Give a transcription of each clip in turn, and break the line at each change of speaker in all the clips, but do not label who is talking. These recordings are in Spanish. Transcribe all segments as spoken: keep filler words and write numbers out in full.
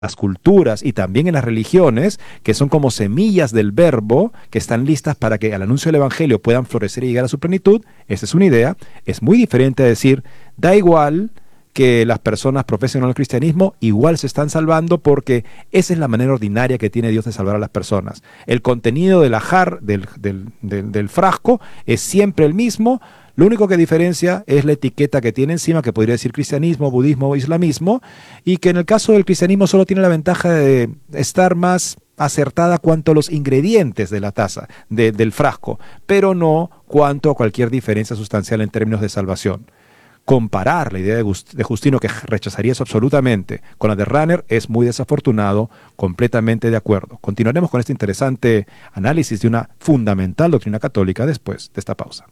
las culturas y también en las religiones, que son como semillas del verbo, que están listas para que al anuncio del evangelio puedan florecer y llegar a su plenitud. Esa es una idea. Es muy diferente a decir, da igual que las personas profesen o no el cristianismo, igual se están salvando, porque esa es la manera ordinaria que tiene Dios de salvar a las personas. El contenido de la jar, del, del, del, del frasco, es siempre el mismo. Lo único que diferencia es la etiqueta que tiene encima, que podría decir cristianismo, budismo o islamismo, y que en el caso del cristianismo solo tiene la ventaja de estar más acertada cuanto a los ingredientes de la taza, de, del frasco, pero no cuanto a cualquier diferencia sustancial en términos de salvación. Comparar la idea de, Gust- de Justino, que rechazaría eso absolutamente, con la de Rahner es muy desafortunado, completamente de acuerdo. Continuaremos con este interesante análisis de una fundamental doctrina católica después de esta pausa.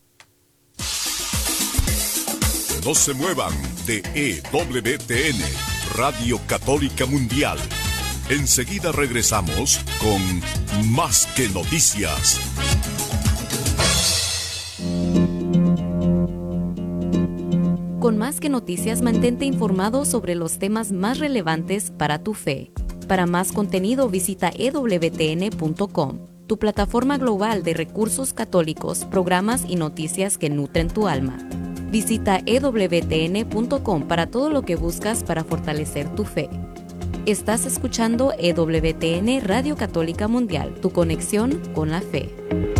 No se muevan de E W T N, Radio Católica Mundial. Enseguida regresamos con Más que Noticias.
Con Más que Noticias, mantente informado sobre los temas más relevantes para tu fe. Para más contenido, visita e w t n punto com, tu plataforma global de recursos católicos, programas y noticias que nutren tu alma. Visita e w t n punto com para todo lo que buscas para fortalecer tu fe. Estás escuchando E W T N Radio Católica Mundial, tu conexión con la fe.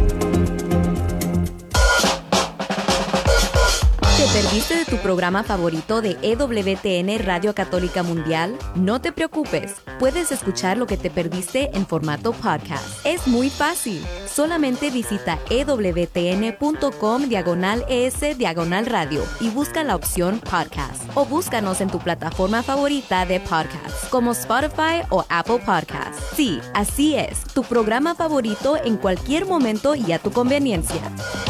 ¿Te perdiste de tu programa favorito de E W T N Radio Católica Mundial? No te preocupes, puedes escuchar lo que te perdiste en formato podcast. Es muy fácil. Solamente visita e w t n punto com diagonal es diagonal radio y busca la opción podcast. O búscanos en tu plataforma favorita de podcast, como Spotify o Apple Podcasts. Sí, así es, tu programa favorito en cualquier momento y a tu conveniencia.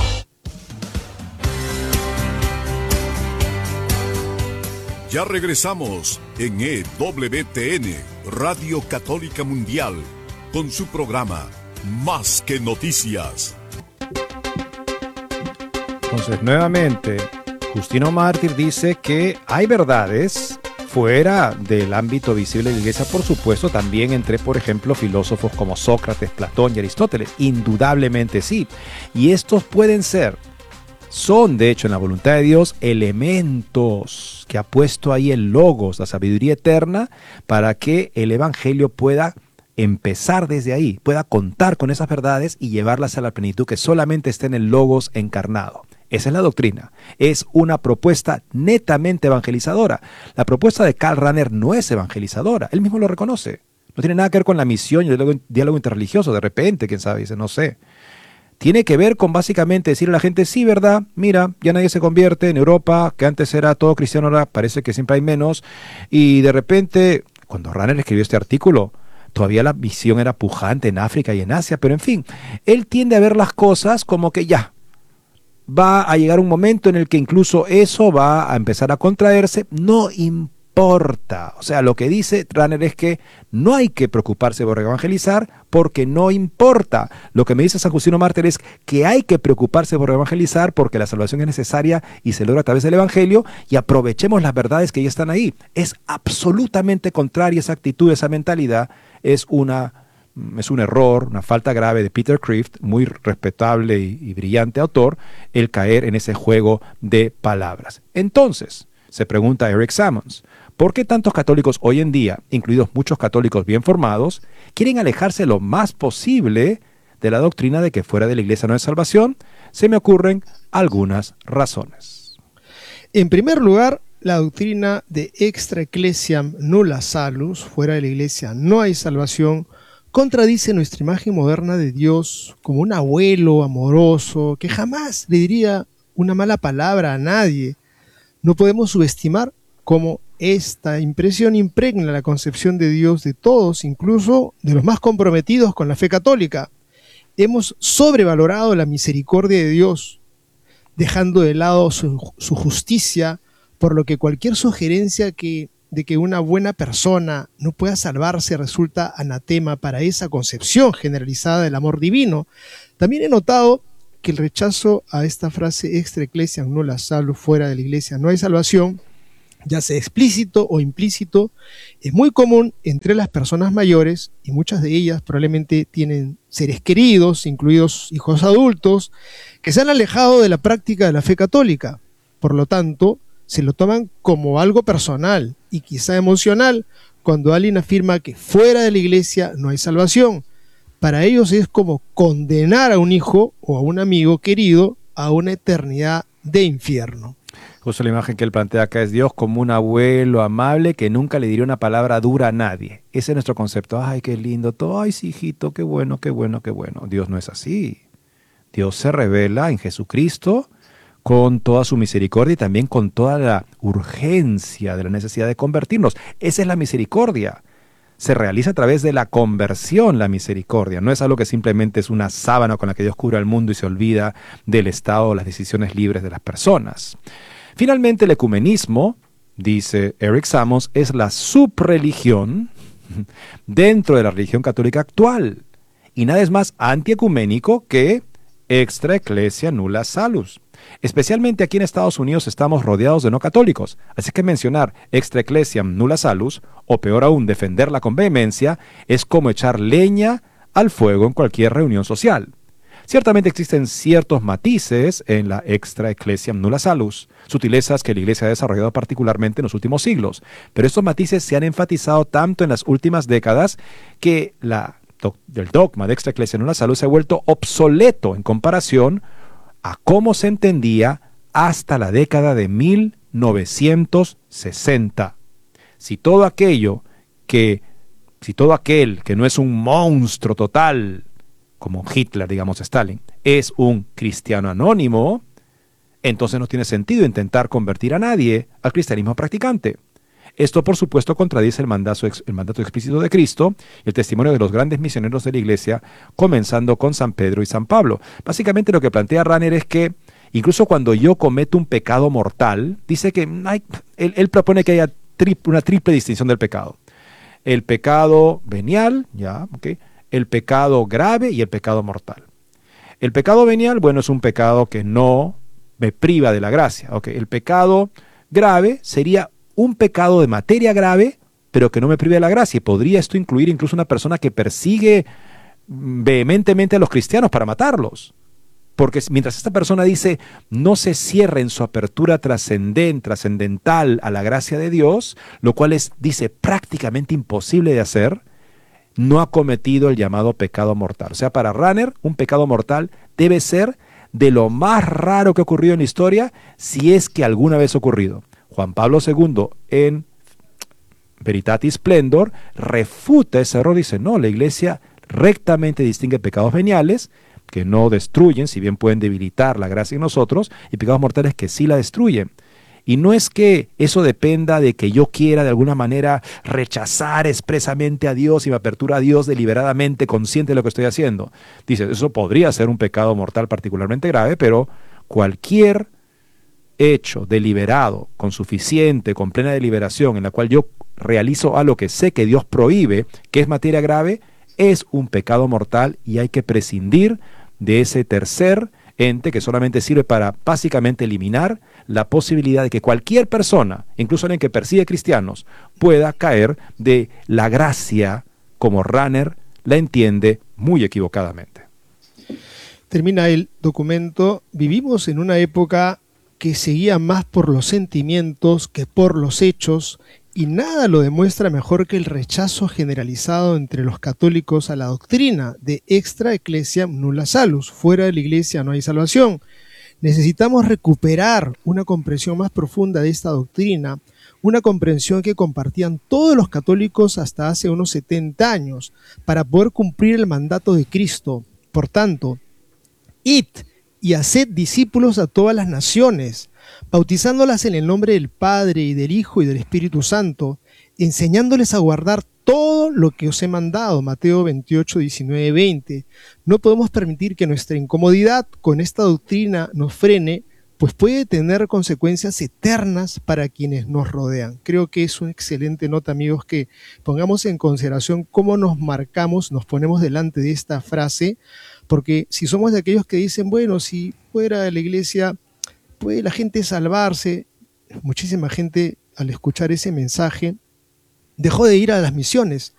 Ya regresamos en E W T N, Radio Católica Mundial, con su programa Más que Noticias.
Entonces, nuevamente, Justino Mártir dice que hay verdades fuera del ámbito visible de la Iglesia, por supuesto, también entre, por ejemplo, filósofos como Sócrates, Platón y Aristóteles. Indudablemente sí. Y estos pueden ser, son de hecho en la voluntad de Dios, elementos que ha puesto ahí el Logos, la sabiduría eterna, para que el Evangelio pueda empezar desde ahí, pueda contar con esas verdades y llevarlas a la plenitud que solamente está en el Logos encarnado. Esa es la doctrina. Es una propuesta netamente evangelizadora. La propuesta de Karl Rahner no es evangelizadora. Él mismo lo reconoce. No tiene nada que ver con la misión y el diálogo, diálogo interreligioso. De repente, quién sabe, dice, no sé. Tiene que ver con básicamente decirle a la gente, sí, verdad, mira, ya nadie se convierte en Europa, que antes era todo cristiano, ahora parece que siempre hay menos. Y de repente, cuando Rahner escribió este artículo, todavía la visión era pujante en África y en Asia, pero en fin, él tiende a ver las cosas como que ya, va a llegar un momento en el que incluso eso va a empezar a contraerse, no importa. O sea, lo que dice Rahner es que no hay que preocuparse por evangelizar porque no importa. Lo que me dice San Justino Mártir es que hay que preocuparse por evangelizar porque la salvación es necesaria y se logra a través del Evangelio, y aprovechemos las verdades que ya están ahí. Es absolutamente contraria esa actitud, esa mentalidad. Es una... Es un error, una falta grave de Peter Kreeft, muy respetable y, y brillante autor, el caer en ese juego de palabras. Entonces, se pregunta Eric Sammons, ¿por qué tantos católicos hoy en día, incluidos muchos católicos bien formados, quieren alejarse lo más posible de la doctrina de que fuera de la iglesia no hay salvación? Se me ocurren algunas razones.
En primer lugar, la doctrina de extra ecclesiam nulla salus, fuera de la iglesia no hay salvación, contradice nuestra imagen moderna de Dios como un abuelo amoroso que jamás le diría una mala palabra a nadie. No podemos subestimar cómo esta impresión impregna la concepción de Dios de todos, incluso de los más comprometidos con la fe católica. Hemos sobrevalorado la misericordia de Dios, dejando de lado su, su justicia, por lo que cualquier sugerencia que de que una buena persona no pueda salvarse resulta anatema para esa concepción generalizada del amor divino. También he notado que el rechazo a esta frase extra ecclesiam nulla salus, fuera de la iglesia no hay salvación, ya sea explícito o implícito, es muy común entre las personas mayores, y muchas de ellas probablemente tienen seres queridos, incluidos hijos adultos, que se han alejado de la práctica de la fe católica. Por lo tanto, se lo toman como algo personal y quizá emocional cuando alguien afirma que fuera de la iglesia no hay salvación. Para ellos es como condenar a un hijo o a un amigo querido a una eternidad de infierno.
Justo la imagen que él plantea acá es Dios como un abuelo amable que nunca le diría una palabra dura a nadie. Ese es nuestro concepto. Ay, qué lindo todo. Ay, sí, hijito, qué bueno, qué bueno, qué bueno. Dios no es así. Dios se revela en Jesucristo con toda su misericordia y también con toda la urgencia de la necesidad de convertirnos. Esa es la misericordia. Se realiza a través de la conversión la misericordia. No es algo que simplemente es una sábana con la que Dios cubre al mundo y se olvida del estado o las decisiones libres de las personas. Finalmente, el ecumenismo, dice Eric Samos, es la subreligión dentro de la religión católica actual. Y nada es más antiecuménico que extra ecclesia nulla salus. Especialmente aquí en Estados Unidos estamos rodeados de no católicos, así que mencionar extra ecclesiam nulla salus, o peor aún, defenderla con vehemencia, es como echar leña al fuego en cualquier reunión social. Ciertamente existen ciertos matices en la extra ecclesiam nulla salus, sutilezas que la Iglesia ha desarrollado particularmente en los últimos siglos, pero estos matices se han enfatizado tanto en las últimas décadas que la, el dogma de extra ecclesiam nulla salus se ha vuelto obsoleto en comparación a cómo se entendía hasta la década de mil novecientos sesenta. Si todo aquello que, si todo aquel que no es un monstruo total, como Hitler, digamos Stalin, es un cristiano anónimo, entonces no tiene sentido intentar convertir a nadie al cristianismo practicante. Esto, por supuesto, contradice el mandato, el mandato explícito de Cristo y el testimonio de los grandes misioneros de la Iglesia, comenzando con San Pedro y San Pablo. Básicamente lo que plantea Rahner es que incluso cuando yo cometo un pecado mortal, dice que hay, él, él propone que haya tri, una triple distinción del pecado. El pecado venial, ya, okay, el pecado grave y el pecado mortal. El pecado venial, bueno, es un pecado que no me priva de la gracia. Okay. El pecado grave sería un pecado de materia grave, pero que no me prive de la gracia. Y podría esto incluir incluso una persona que persigue vehementemente a los cristianos para matarlos. Porque mientras esta persona dice, no se cierre en su apertura trascendent, trascendental a la gracia de Dios, lo cual es, dice, prácticamente imposible de hacer, no ha cometido el llamado pecado mortal. O sea, para Rahner, un pecado mortal debe ser de lo más raro que ha ocurrido en la historia, si es que alguna vez ha ocurrido. Juan Pablo segundo, en Veritatis Splendor, refuta ese error. Dice, no, la Iglesia rectamente distingue pecados veniales, que no destruyen, si bien pueden debilitar la gracia en nosotros, y pecados mortales que sí la destruyen. Y no es que eso dependa de que yo quiera de alguna manera rechazar expresamente a Dios y me apertura a Dios deliberadamente, consciente de lo que estoy haciendo. Dice, eso podría ser un pecado mortal particularmente grave, pero cualquier hecho deliberado, con suficiente, con plena deliberación, en la cual yo realizo algo que sé que Dios prohíbe, que es materia grave, es un pecado mortal y hay que prescindir de ese tercer ente que solamente sirve para básicamente eliminar la posibilidad de que cualquier persona, incluso alguien que persigue cristianos, pueda caer de la gracia como Rahner la entiende muy equivocadamente.
Termina el documento. Vivimos en una época que se guía más por los sentimientos que por los hechos, y nada lo demuestra mejor que el rechazo generalizado entre los católicos a la doctrina de extra ecclesiam nulla salus, fuera de la iglesia no hay salvación. Necesitamos recuperar una comprensión más profunda de esta doctrina, una comprensión que compartían todos los católicos hasta hace unos setenta años, para poder cumplir el mandato de Cristo. Por tanto, id y haced discípulos a todas las naciones, bautizándolas en el nombre del Padre y del Hijo y del Espíritu Santo, enseñándoles a guardar todo lo que os he mandado. Mateo veintiocho, diecinueve, veinte. No podemos permitir que nuestra incomodidad con esta doctrina nos frene, pues puede tener consecuencias eternas para quienes nos rodean. Creo que es una excelente nota, amigos, que pongamos en consideración cómo nos marcamos, nos ponemos delante de esta frase, porque si somos de aquellos que dicen, bueno, si fuera de la iglesia puede la gente salvarse, muchísima gente al escuchar ese mensaje, dejó de ir a las misiones